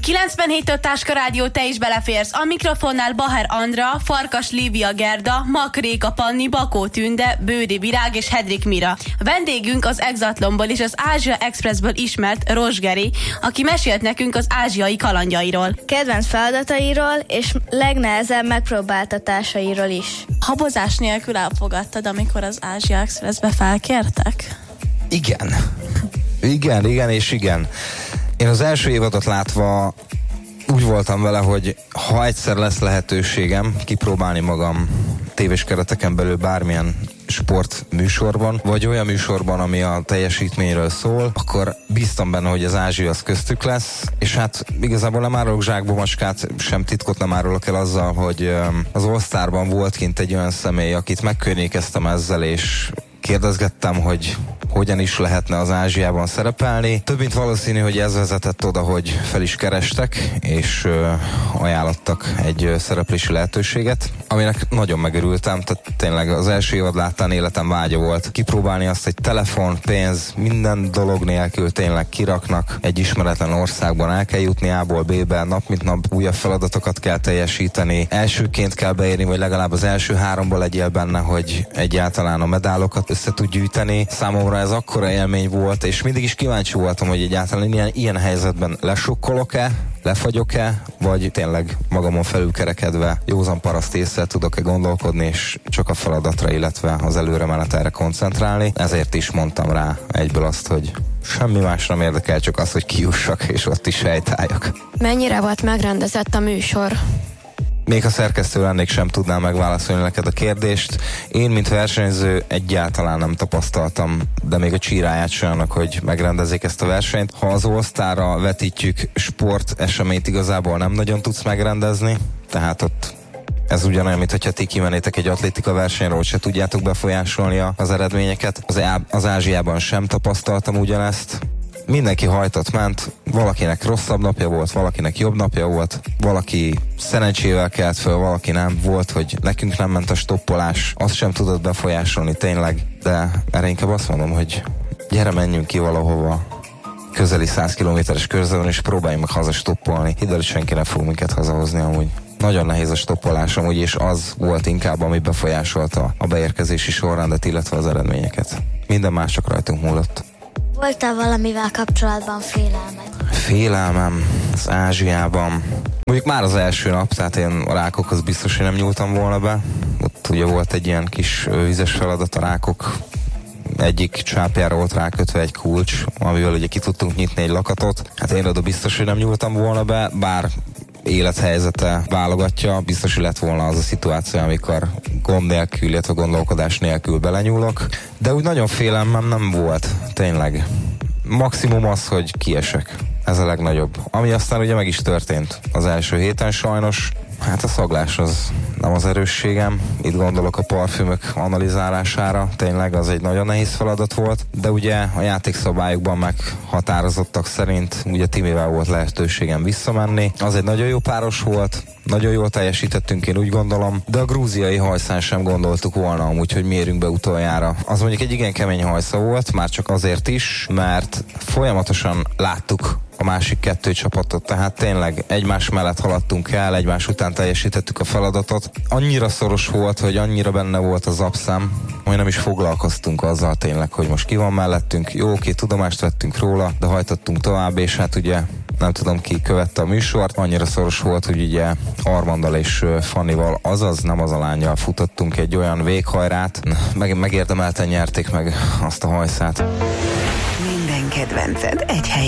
97 Táska Rádió, te is beleférsz. A mikrofonnál Baher Andra, Farkas Lívia Gerda, Makréka Panni, Bakó Tünde, Bődi Virág és Hedrik Mira. A vendégünk az Exatlonból és az Ázsia Expressből ismert Rozsgeri, aki mesélt nekünk az ázsiai kalandjairól. Kedvenc feladatairól és legnehezebb megpróbáltatásairól is. Habozás nélkül elfogadtad, amikor az Ázsia Expressbe felkértek? Igen. Én az első évadot látva úgy voltam vele, hogy ha egyszer lesz lehetőségem kipróbálni magam tévés kereteken belül bármilyen sportműsorban, vagy olyan műsorban, ami a teljesítményről szól, akkor bíztam benne, hogy az Ázsia az köztük lesz, és hát igazából nem árulok zsákba macskát, sem titkot nem árulok el azzal, hogy az All-Starban volt kint egy olyan személy, akit megkörnyékeztem ezzel, és kérdezgettem, hogy hogyan is lehetne az Ázsiában szerepelni. Több mint valószínű, hogy ez vezetett oda, hogy fel is kerestek, és ajánlottak egy szereplési lehetőséget, aminek nagyon megörültem, tehát tényleg az első évad láttán életem vágya volt kipróbálni azt, hogy telefon, pénz, minden dolog nélkül tényleg kiraknak egy ismeretlen országban, el kell jutni A-ból B-be, nap mint nap újabb feladatokat kell teljesíteni, elsőként kell beérni, vagy legalább az első 3-ból legyél benne, hogy egyáltalán a medálokat össze tud gyűjteni. Számomra ez akkora élmény volt, és mindig is kíváncsi voltam, hogy egyáltalán ilyen helyzetben lesokkolok-e, lefagyok-e, vagy tényleg magamon felülkerekedve józan paraszt ésszel tudok-e gondolkodni, és csak a feladatra, illetve az előre menetelre koncentrálni. Ezért is mondtam rá egyből azt, hogy semmi más nem érdekel, csak az, hogy kijussak, és ott is helytáljak. Mennyire volt megrendezett a műsor? Még ha szerkesztő lennék, sem tudnám megválaszolni neked a kérdést. Én, mint versenyző, egyáltalán nem tapasztaltam, de még a csíráját sem annak, hogy megrendezzék ezt a versenyt. Ha az All-Starra vetítjük, sporteseményt igazából nem nagyon tudsz megrendezni, tehát ott ez ugyanolyan, mint hogyha ti kimennétek egy atlétika versenyről, hogy se tudjátok befolyásolni az eredményeket. Az Ázsiában sem tapasztaltam ugyanezt. Mindenki hajtott ment, valakinek rosszabb napja volt, valakinek jobb napja volt, valaki szerencsével kelt föl, valaki nem. Volt, hogy nekünk nem ment a stoppolás, azt sem tudod befolyásolni tényleg, de erre inkább azt mondom, hogy gyere, menjünk ki valahova közeli 100 kilométeres körzetben, és próbáljunk meg hazastoppolni. Hidd el, hogy senki nem fog minket hazahozni amúgy. Nagyon nehéz a stoppolás amúgy, és az volt inkább, ami befolyásolta a beérkezési sorrendet, illetve az eredményeket. Minden más csak rajtunk múlott. Volt-e valamivel kapcsolatban félelmed? Félelmem az Ázsiában. Mondjuk már az első nap, tehát én a rákokhoz biztos, hogy nem nyúltam volna be. Ott ugye volt egy ilyen kis vizes feladat, a rákok egyik csápjára volt rákötve egy kulcs, amivel ugye ki tudtunk nyitni egy lakatot. Hát én oda biztos, hogy nem nyúltam volna be, bár élethelyzete válogatja, biztos, hogy lett volna az a szituáció, amikor gond nélkül, illetve gondolkodás nélkül belenyúlok, de úgy nagyon félelmem nem volt, tényleg. Maximum az, hogy kiesek. Ez a legnagyobb. Ami aztán ugye meg is történt az első héten sajnos. Hát a szaglás az nem az erősségem. Itt gondolok a parfümök analizálására. Tényleg az egy nagyon nehéz feladat volt. De ugye a játékszabályokban meghatározottak szerint ugye Timivel volt lehetőségem visszamenni. Az egy nagyon jó páros volt. Nagyon jól teljesítettünk, én úgy gondolom, de a grúziai hajszán sem gondoltuk volna amúgy, hogy mérünk be utoljára. Az mondjuk egy igen kemény hajsza volt, már csak azért is, mert folyamatosan láttuk a másik kettő csapatot, tehát tényleg egymás mellett haladtunk el, egymás után teljesítettük a feladatot. Annyira szoros volt, hogy annyira benne volt az abszám, hogy nem is foglalkoztunk azzal tényleg, hogy most ki van mellettünk. Jó, oké, tudomást vettünk róla, de hajtottunk tovább, és hát ugye nem tudom, ki követte a műsort, annyira szoros volt, hogy ugye Armanddal és Fannival, azaz nem az a lánnyal futottunk egy olyan véghajrát, megérdemelten nyerték meg azt a hajszát. Minden kedvenced egy helyen.